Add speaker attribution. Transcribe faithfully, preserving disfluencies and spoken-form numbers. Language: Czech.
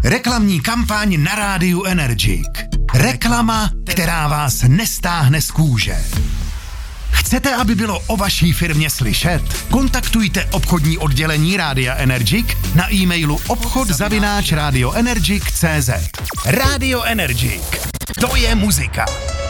Speaker 1: Reklamní kampaň na rádiu Energik. Reklama, která vás nestáhne z kůže. Chcete, aby bylo o vaší firmě slyšet? Kontaktujte obchodní oddělení Rádia Energik na e-mailu obchod zavináč radioenergik tečka cé zet. Radio Energik. To je muzika.